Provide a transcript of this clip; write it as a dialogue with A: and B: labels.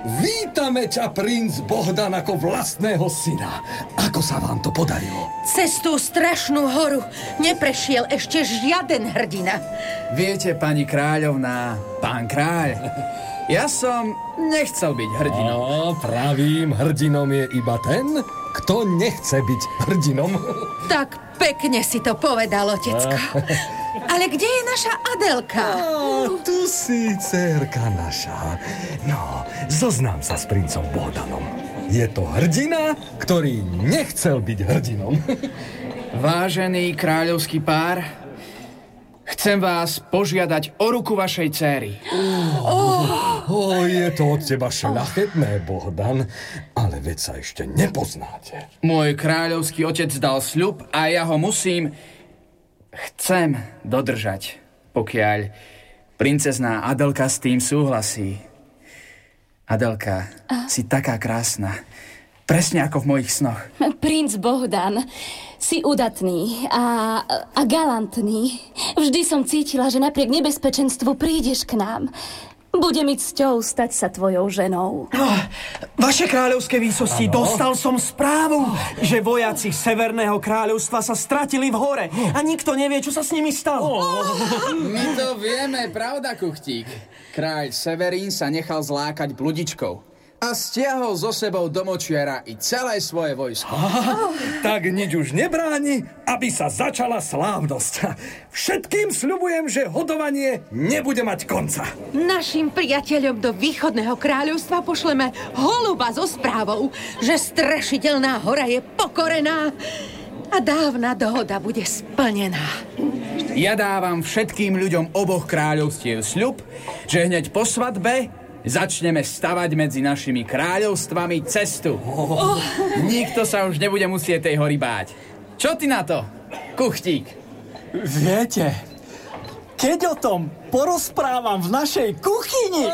A: Vítame ťa, princ Bohdan, ako vlastného syna. Ako sa vám to podarilo?
B: Cez tú strašnú horu neprešiel ešte žiaden hrdina.
C: Viete, pani kráľovná, pán kráľ, ja som nechcel byť hrdinom.
A: Pravým hrdinom je iba ten, kto nechce byť hrdinom.
B: Tak pekne si to povedal, otecko. Ale kde je naša Adelka?
A: Tu si, dcérka naša. No, zoznám sa s princom Bohdanom. Je to hrdina, ktorý nechcel byť hrdinom.
C: Vážený kráľovský pár, chcem vás požiadať o ruku vašej dcéry.
A: Je to od teba šľachetné, Bohdan, ale veď sa ešte nepoznáte.
C: Môj kráľovský otec dal sľub a ja ho chcem dodržať, pokiaľ princezná Adelka s tým súhlasí. Adelka, si taká krásna. Presne ako v mojich snoch.
D: Princ Bohdan, si udatný a galantný. Vždy som cítila, že napriek nebezpečenstvu prídeš k nám. Bude mi cťou stať sa tvojou ženou.
E: Vaše kráľovské výsosti, dostal som správu, že vojaci Severného kráľovstva sa stratili v hore a nikto nevie, čo sa s nimi stalo.
C: My to vieme, pravda, Kuchtík? Kráľ Severín sa nechal zlákať bludičkou a stiahol so sebou do močiara i celé svoje vojsko.
A: Tak nič už nebráni, aby sa začala slávnosť. Všetkým sľubujem, že hodovanie nebude mať konca.
B: Našim priateľom do východného kráľovstva pošleme holuba so správou, že strašiteľná hora je pokorená a dávna dohoda bude splnená.
C: Ja dávam všetkým ľuďom oboch kráľovstiev sľub, že hneď po svadbe začneme stavať medzi našimi kráľovstvami cestu. Nikto sa už nebude musieť tej hory báť. Čo ty na to, Kuchtík?
E: Viete, keď o tom porozprávam v našej kuchyni...